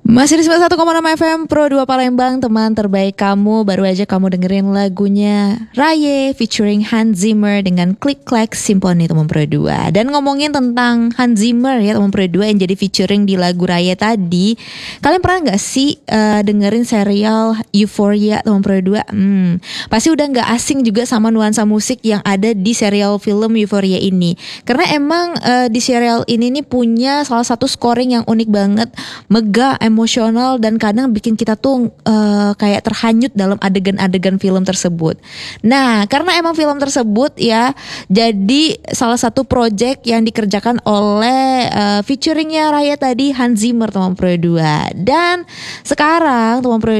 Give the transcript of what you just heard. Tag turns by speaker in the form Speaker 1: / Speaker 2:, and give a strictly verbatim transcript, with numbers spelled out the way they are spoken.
Speaker 1: Masih di sembilan puluh satu koma enam F M Pro dua Palembang, teman terbaik kamu. Baru aja kamu dengerin lagunya Raye featuring Hans Zimmer dengan Click Clack Symphony, teman Pro dua. Dan ngomongin tentang Hans Zimmer ya teman Pro dua yang jadi featuring di lagu Raye tadi, kalian pernah gak sih uh, dengerin serial Euphoria teman Pro dua? Hmm, pasti udah gak asing juga sama nuansa musik yang ada di serial film Euphoria ini. Karena emang uh, di serial ini nih punya salah satu scoring yang unik banget, megah, emosional, dan kadang bikin kita tuh uh, kayak terhanyut dalam adegan-adegan film tersebut. Nah, karena emang film tersebut ya jadi salah satu project yang dikerjakan oleh uh, featuringnya Raye tadi, Hans Zimmer teman Pro dua. Dan sekarang teman Pro